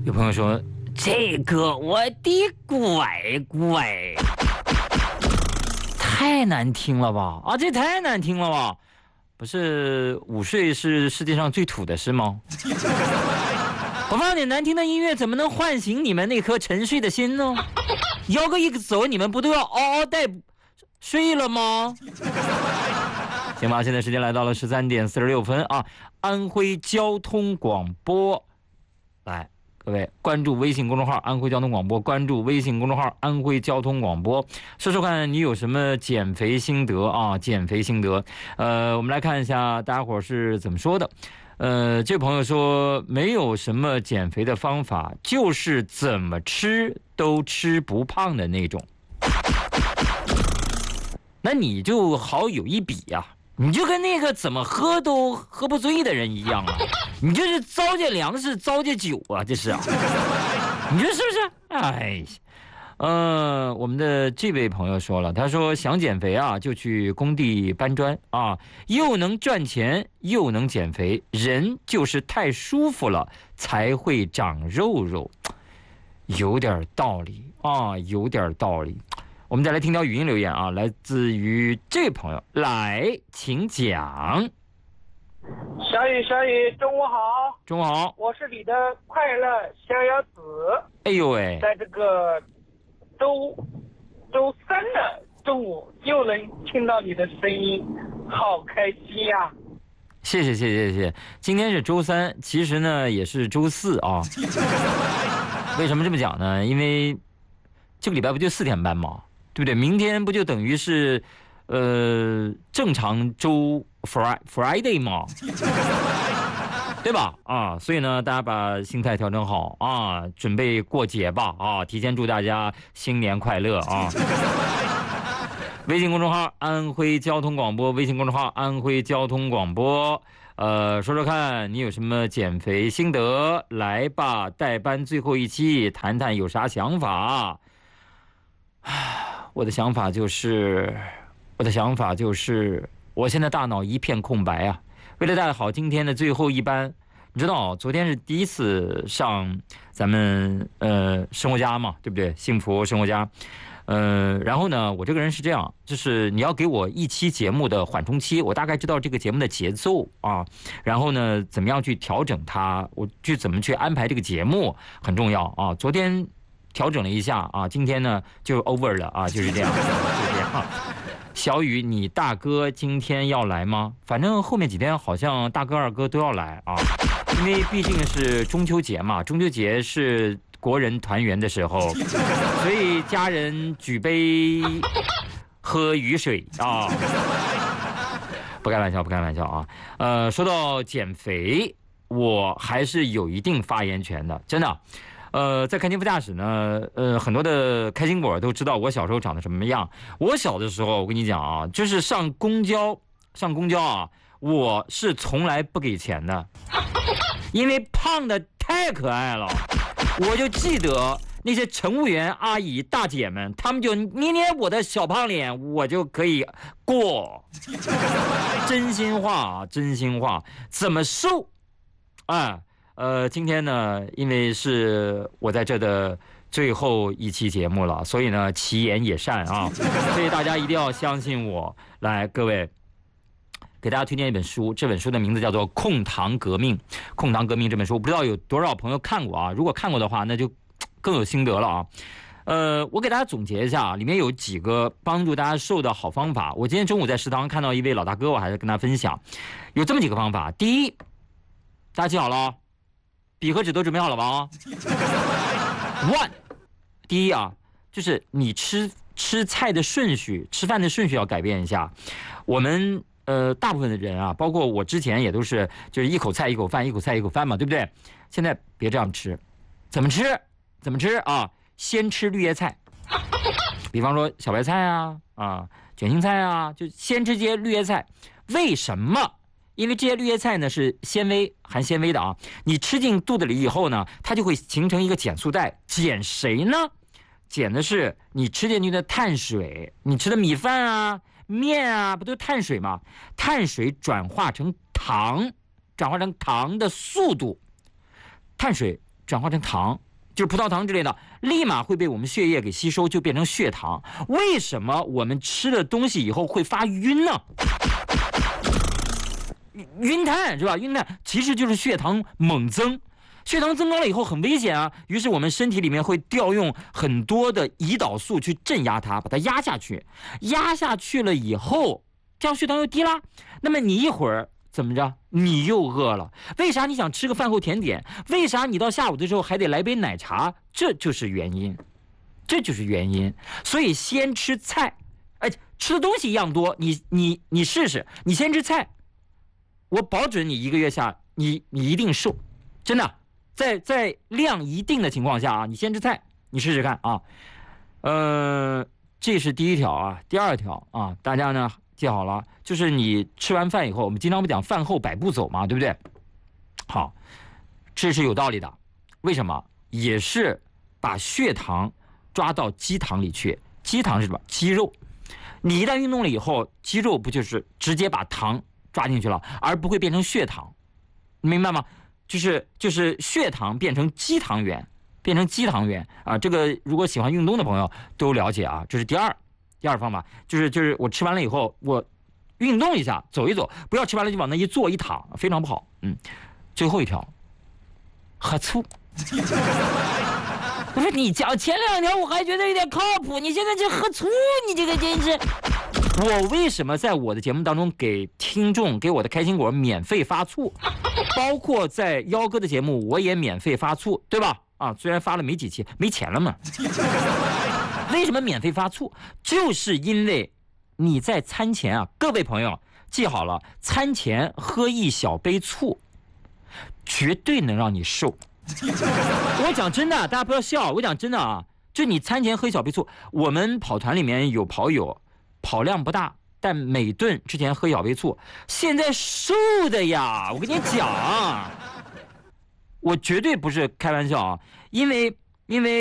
有朋友说这个我的乖，太难听了吧？啊，这太难听了吧？不是午睡是世界上最土的事吗？我放点难听的音乐，怎么能唤醒你们那颗沉睡的心呢？吆喝一走，你们不都要嗷嗷待睡了吗？行吧，现在时间来到了13:46啊！安徽交通广播，来，各位关注微信公众号安徽交通广播，关注微信公众号安徽交通广播，说说看你有什么减肥心得啊？减肥心得，我们来看一下大家伙是怎么说的。这位朋友说没有什么减肥的方法，就是怎么吃都吃不胖的那种。那你就好有一比呀、你就跟那个怎么喝都喝不醉的人一样啊！你这是糟践粮食，糟践酒啊！这是啊，你说是不是？哎，我们的这位朋友说了，他说想减肥啊，就去工地搬砖啊，又能赚钱又能减肥，人就是太舒服了才会长肉肉，有点道理啊，有点道理。我们再来听条语音留言啊，来自于这位朋友，来，请讲。 小雨，中午好。 中午好。 我是你的快乐逍遥子。 哎呦喂， 在这个周三的中午又能听到你的声音，好开心呀！ 谢谢。今天是周三，其实呢也是周四啊。为什么这么讲呢？因为这个礼拜不就4天班吗？对不对？明天不就等于是正常周 Friday 嘛，对吧？啊，所以呢，大家把心态调整好啊，准备过节吧啊！提前祝大家新年快乐啊！微信公众号安徽交通广播，微信公众号安徽交通广播。说说看你有什么减肥心得，来吧！代班最后一期，谈谈有啥想法。我的想法就是，我现在大脑一片空白啊！为了带好今天的最后一班，你知道，昨天是第一次上咱们生活家嘛，对不对？幸福生活家。然后呢，我这个人是这样，就是你要给我一期节目的缓冲期，我大概知道这个节目的节奏啊，然后呢，怎么样去调整它，我去怎么去安排这个节目很重要啊。昨天调整了一下啊，今天呢就 over 了啊，就是这样，就是这样。小雨，你大哥今天要来吗？反正后面几天好像大哥二哥都要来啊，因为毕竟是中秋节嘛，中秋节是国人团圆的时候，所以家人举杯喝雨水啊。不开玩笑啊。说到减肥，我还是有一定发言权的，真的。在开心副驾驶呢，很多的开心果都知道我小时候长得什么样。我小的时候，我跟你讲啊，就是上公交啊，我是从来不给钱的，因为胖的太可爱了。我就记得那些乘务员阿姨大姐们，她们就捏捏我的小胖脸，我就可以过。真心话，怎么瘦？今天呢，因为是我在这的最后一期节目了，所以呢，其言也善啊，所以大家一定要相信我。来，各位，给大家推荐一本书，这本书的名字叫做《控糖革命》。《控糖革命》这本书，不知道有多少朋友看过啊？如果看过的话，那就更有心得了啊。我给大家总结一下，里面有几个帮助大家瘦的好方法。我今天中午在食堂看到一位老大哥，我还是跟他分享，有这么几个方法。第一，大家记好了。笔和纸都准备好了吧 ？One， 第一啊，就是你吃菜的顺序，吃饭的顺序要改变一下。我们大部分的人啊，包括我之前也都是，就是一口菜一口饭，一口菜一口饭嘛，对不对？现在别这样吃，怎么吃啊？先吃绿叶菜，比方说小白菜啊，卷心菜啊，就先吃这些绿叶菜。为什么？因为这些绿叶菜呢是含纤维的啊，你吃进肚子里以后呢，它就会形成一个减速带。减谁呢？减的是你吃进去的碳水，你吃的米饭啊、面啊，不都是碳水吗？碳水转化成糖的速度，碳水转化成糖，就是葡萄糖之类的，立马会被我们血液给吸收，就变成血糖。为什么我们吃了东西以后会发晕呢？晕碳是吧？晕碳其实就是血糖猛增，血糖增高了以后很危险啊。于是我们身体里面会调用很多的胰岛素去镇压它，把它压下去。压下去了以后，这样血糖又低啦。那么你一会儿怎么着？你又饿了。为啥你想吃个饭后甜点？为啥你到下午的时候还得来杯奶茶？这就是原因，这就是原因。所以先吃菜，吃的东西一样多，你试试，你先吃菜。我保准你1个月下，你一定瘦，真的，在量一定的情况下啊，你先吃菜，你试试看啊。这是第一条啊，第二条啊，大家呢记好了，就是你吃完饭以后，我们经常不讲饭后100步走嘛，对不对？好，这是有道理的。为什么？也是把血糖抓到肌糖里去。肌糖是什么？肌肉。你一旦运动了以后，肌肉不就是直接把糖抓进去了，而不会变成血糖，明白吗？就是血糖变成肌糖原，啊。这个如果喜欢运动的朋友都了解啊。这是第二方法，就是我吃完了以后，我运动一下，走一走，不要吃完了就往那一坐一躺，非常不好。最后一条，喝醋。不是你讲前2条我还觉得有点靠谱，你现在就喝醋，你这个真是。我为什么在我的节目当中给听众给我的开心果免费发醋，包括在幺哥的节目我也免费发醋，对吧？啊，虽然发了没几期，没钱了嘛。为什么免费发醋？就是因为你在餐前啊，各位朋友记好了，餐前喝1小杯醋，绝对能让你瘦。我讲真的，大家不要笑，我讲真的啊，就你餐前喝1小杯醋，我们跑团里面有跑友。跑量不大，但每顿之前喝1小杯醋，现在瘦的呀！我跟你讲，我绝对不是开玩笑啊，因为